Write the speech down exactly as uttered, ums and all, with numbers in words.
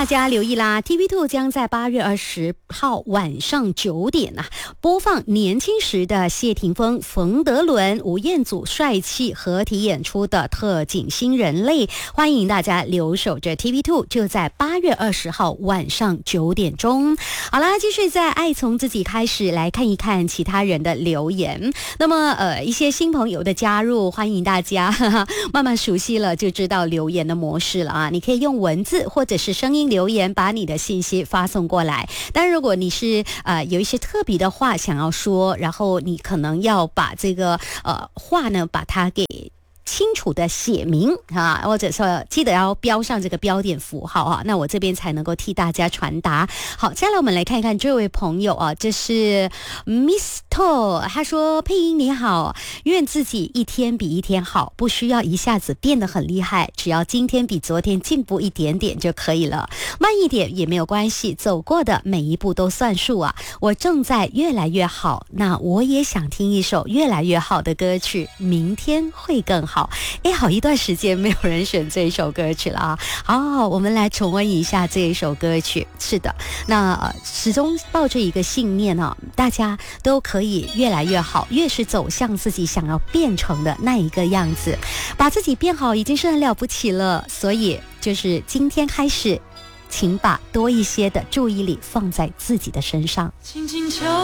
大家留意啦 ，T V 二将在八月二十号晚上九点啊播放年轻时的谢霆锋、冯德伦、吴彦祖帅气合体演出的特警新人类，欢迎大家留守着 T V 二，就在八月二十号晚上九点钟。好啦，继续在爱从自己开始，来看一看其他人的留言。那么呃，一些新朋友的加入，欢迎大家哈哈慢慢熟悉了，就知道留言的模式了啊。你可以用文字或者是声音留言，把你的信息发送过来。但如果你是呃有一些特别的话想要说，然后你可能要把这个呃话呢，把它给清楚的写明啊，或者说记得要标上这个标点符号啊，那我这边才能够替大家传达。好，接下来我们来看一看这位朋友啊，这是 Mister， 他说配音你好，愿自己一天比一天好，不需要一下子变得很厉害，只要今天比昨天进步一点点就可以了，慢一点也没有关系，走过的每一步都算数啊。我正在越来越好，那我也想听一首越来越好的歌曲，明天会更好。好，哎，好一段时间没有人选这一首歌曲了啊！好，我们来重温一下这一首歌曲。是的，那、呃、始终抱着一个信念啊，大家都可以越来越好，越是走向自己想要变成的那一个样子，把自己变好已经是很了不起了。所以，就是今天开始，请把多一些的注意力放在自己的身上。轻轻